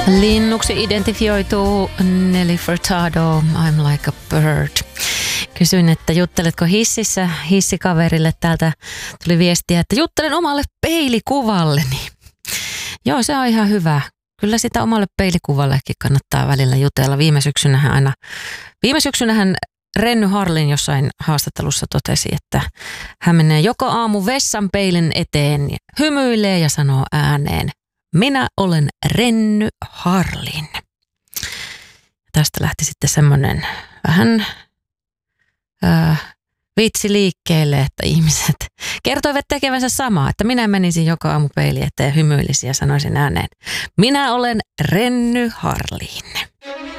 Linnuksi identifioituu Nelly Furtado, I'm like a bird. Kysyin, että jutteletko hississä hissikaverille. Täältä tuli viestiä, että juttelen omalle peilikuvalleni. Joo, se on ihan hyvä. Kyllä sitä omalle peilikuvallekin kannattaa välillä jutella. Viime syksynähän Renny Harlin jossain haastattelussa totesi, että hän menee joka aamu vessan peilin eteen, hymyilee ja sanoo ääneen: minä olen Renny Harlin. Tästä lähti sitten semmoinen vähän vitsi liikkeelle, että ihmiset kertoivat tekevänsä samaa, että minä menisin joka aamu peili eteen ja hymyilisin ja sanoisin ääneen: minä olen Renny Harlin.